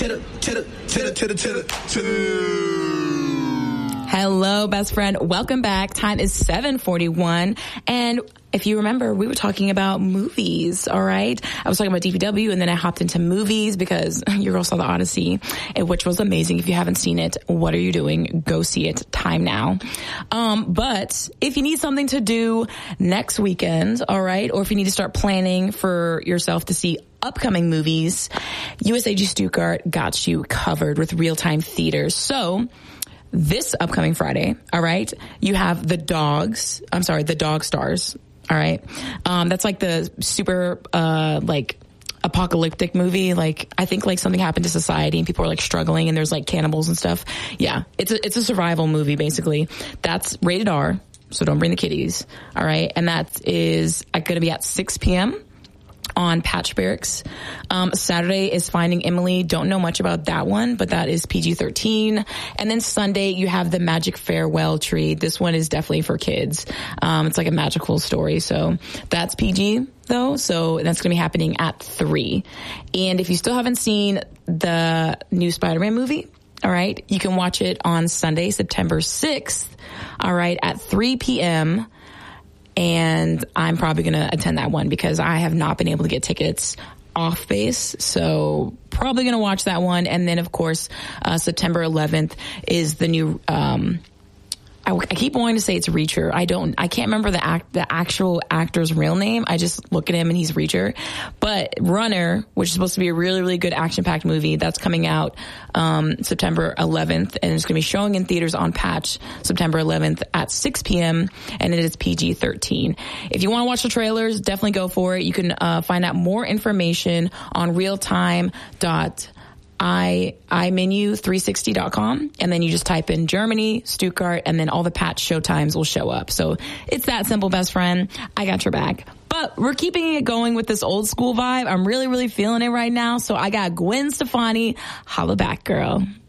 Hello, best friend. Welcome back. Time is 7:41. And if you remember, we were talking about movies, all right? I was talking about DPW, and then I hopped into movies because your girl saw The Odyssey, which was amazing. If you haven't seen it, what are you doing? Go see it. Time now. But if you need something to do next weekend, all right, or if you need to start planning for yourself to see upcoming movies, USAG Stuttgart got you covered with real-time theaters. So this upcoming Friday, all right, you have The Dog Stars, all right? That's like the super, apocalyptic movie. Like, I think like something happened to society and people are like struggling and there's like cannibals and stuff. Yeah, it's a survival movie, basically. That's rated R, so don't bring the kiddies, all right? And that is going to be at 6 p.m. on Patch Barracks. Saturday is Finding Emily. Don't know much about that one, but that is PG-13. And then Sunday, you have The Magic Farewell Tree. This one is definitely for kids. It's like a magical story. So that's PG though. So that's going to be happening at 3. And if you still haven't seen the new Spider-Man movie, all right, you can watch it on Sunday, September 6th, all right, at 3 p.m., and I'm probably going to attend that one because I have not been able to get tickets off base. So probably going to watch that one. And then, of course, September 11th is the new, I keep wanting to say it's Reacher. I can't remember the actual actor's real name. I just look at him and he's Reacher. But Runner, which is supposed to be a really, really good action-packed movie, that's coming out September 11th, and it's going to be showing in theaters on Patch September 11th at 6 p.m., and it is PG-13. If you want to watch the trailers, definitely go for it. You can find out more information on realtime.imenu360.com, and then you just type in Germany, Stuttgart, and then all the Patch showtimes will show up. So it's that simple, best friend. I got your back. But we're keeping it going with this old school vibe. I'm really, really feeling it right now. So I got Gwen Stefani. Holla back, girl.